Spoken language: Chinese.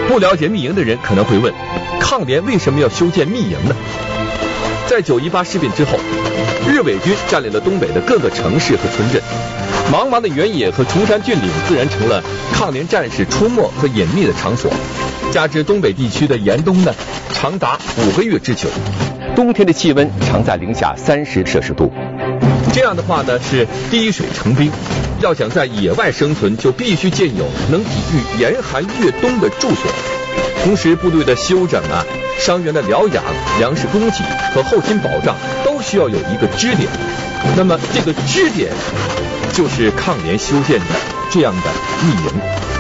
不了解密营的人可能会问，抗联为什么要修建密营呢？在9·18事变之后，日伪军占领了东北的各个城市和村镇，茫茫的原野和崇山峻岭自然成了抗联战士出没和隐秘的场所。加之东北地区的严冬呢，长达5个月之久，冬天的气温常在零下30°C。这样的话呢，是滴水成冰。要想在野外生存，就必须建有能抵御严寒越冬的住所。同时，部队的休整啊、伤员的疗养、粮食供给和后勤保障都需要有一个支点。那么，这个支点就是抗联修建的这样的密营。